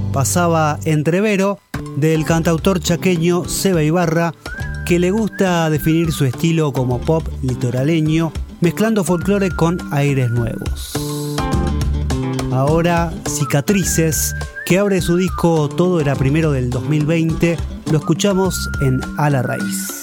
pasaba Entrevero, del cantautor chaqueño Seba Ibarra, que le gusta definir su estilo como pop litoraleño, mezclando folclore con aires nuevos. Ahora Cicatrices, que abre su disco Todo era primero del 2020, lo escuchamos en A la Raíz.